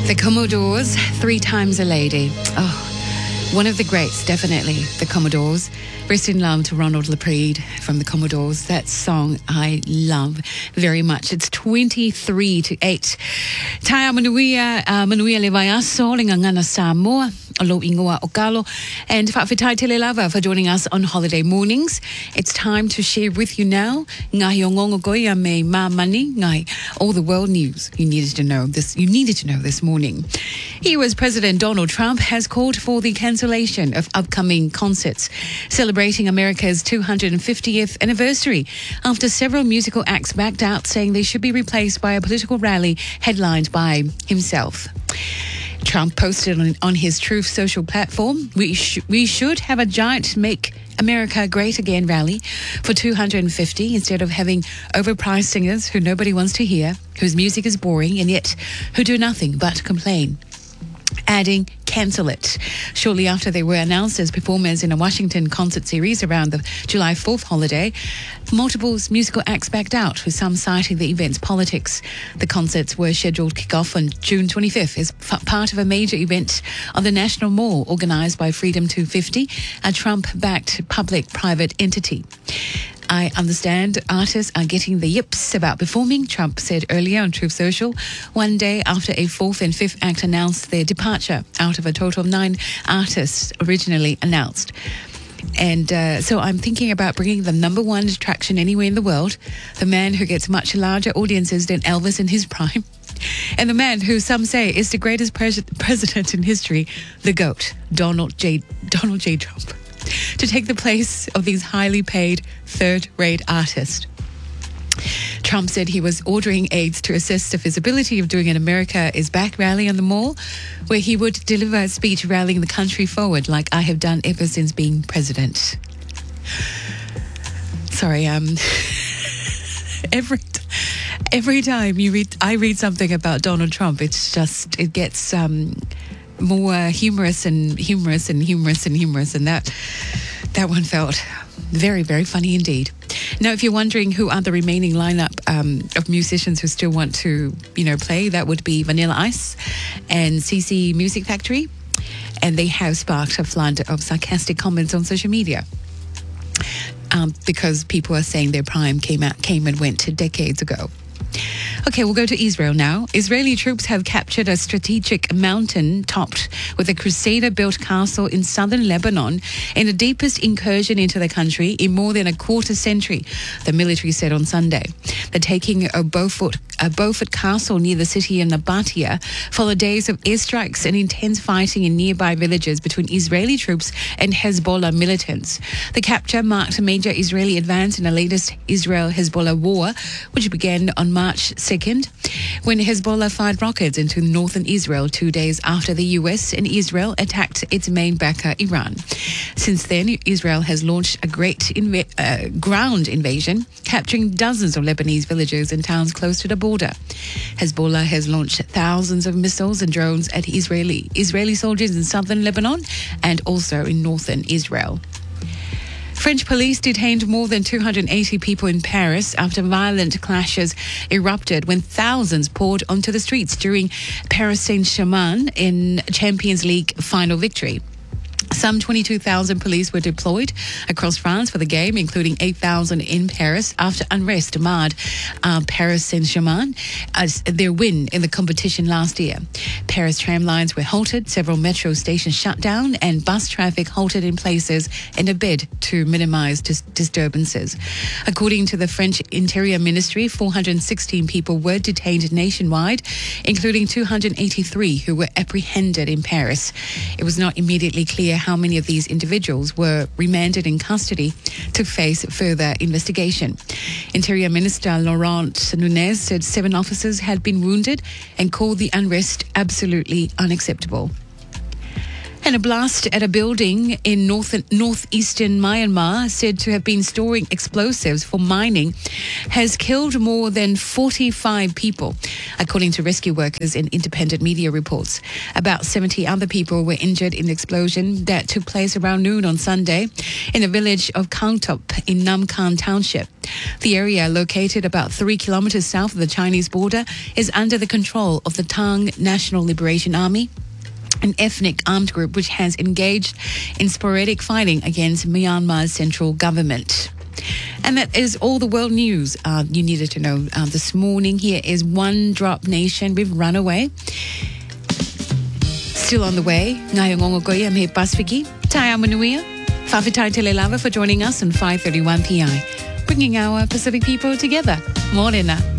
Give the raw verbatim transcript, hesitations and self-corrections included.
The Commodores, Three Times a Lady. Oh, one of the greats, definitely, the Commodores. Rest in love to Ronald Lapride from the Commodores. That song I love very much. It's twenty-three to eight. Taia manuia, uh, manuia le vai aso, le ngangana Samoa, alo ingoa okalo, and whaawitai tele lava for joining us on holiday mornings. It's time to share with you now, ngahi o ngongo goia me ma mani, ngai, all the world news you needed to know this, you needed to know this morning. U S President Donald Trump has called for the cancellation of upcoming concerts, celebrating America's two hundred fiftieth anniversary after several musical acts backed out, saying they should be replaced by a political rally headlined by himself. Trump posted on, on his Truth Social platform, we, sh- we should have a giant Make America Great Again rally for two hundred fifty instead of having overpriced singers who nobody wants to hear, whose music is boring and yet who do nothing but complain. Adding, cancel it. Shortly after they were announced as performers in a Washington concert series around the July fourth holiday, multiple musical acts backed out, with some citing the event's politics. The concerts were scheduled to kick off on June twenty-fifth as f- part of a major event on the National Mall organised by Freedom two fifty, a Trump-backed public-private entity. I understand artists are getting the yips about performing, Trump said earlier on Truth Social, one day after a fourth and fifth act announced their departure out of a total of nine artists originally announced. And uh, so I'm thinking about bringing the number one attraction anywhere in the world, the man who gets much larger audiences than Elvis in his prime, and the man who some say is the greatest pres- president in history, the GOAT, Donald J. Donald J. Trump, to take the place of these highly paid third-rate artists. Trump said he was ordering aides to assess the feasibility of doing an America is Back rally on the Mall, where he would deliver a speech rallying the country forward like I have done ever since being president. Sorry, um, every every time you read, I read something about Donald Trump, it's just, it gets um, more humorous and humorous and humorous and humorous, and that that one felt very, very funny indeed. Now, if you're wondering who are the remaining lineup um, of musicians who still want to, you know, play, that would be Vanilla Ice and C C Music Factory, and they have sparked a flood of sarcastic comments on social media um, because people are saying their prime came out, came and went decades ago. Okay, we'll go to Israel now. Israeli troops have captured a strategic mountain topped with a Crusader-built castle in southern Lebanon in the deepest incursion into the country in more than a quarter century, the military said on Sunday. The taking of Beaufort, a Beaufort castle near the city of Nabatea followed days of airstrikes and intense fighting in nearby villages between Israeli troops and Hezbollah militants. The capture marked a major Israeli advance in the latest Israel-Hezbollah war, which began on March second, when Hezbollah fired rockets into northern Israel two days after the U S and Israel attacked its main backer, Iran. Since then, Israel has launched a great inv- uh, ground invasion, capturing dozens of Lebanese villages and towns close to the border. Hezbollah has launched thousands of missiles and drones at Israeli Israeli soldiers in southern Lebanon and also in northern Israel. French police detained more than two hundred eighty people in Paris after violent clashes erupted when thousands poured onto the streets during Paris Saint-Germain in Champions League final victory. Some twenty-two thousand police were deployed across France for the game, including eight thousand in Paris, after unrest marred uh, Paris Saint-Germain as their win in the competition last year. Paris tram lines were halted, several metro stations shut down, and bus traffic halted in places in a bid to minimize dis- disturbances. According to the French Interior Ministry, four hundred sixteen people were detained nationwide, including two hundred eighty-three who were apprehended in Paris. It was not immediately clear how many of these individuals were remanded in custody to face further investigation. Interior Minister Laurent Nunez said seven officers had been wounded and called the unrest absolutely unacceptable. And a blast at a building in north northeastern Myanmar, said to have been storing explosives for mining, has killed more than forty-five people, according to rescue workers and independent media reports. About seventy other people were injured in the explosion that took place around noon on Sunday in the village of Kangtop in Nam Khan Township. The area, located about three kilometers south of the Chinese border, is under the control of the Tang National Liberation Army, an ethnic armed group which has engaged in sporadic fighting against Myanmar's central government. And that is all the world news uh, you needed to know uh, this morning. Here is One Drop Nation with Runaway. Still on the way. Ngayong ongogoy am here Pasifiki. Taya Manuia. Fafitai Telelava for joining us on five thirty-one P I, bringing our Pacific people together. Morena.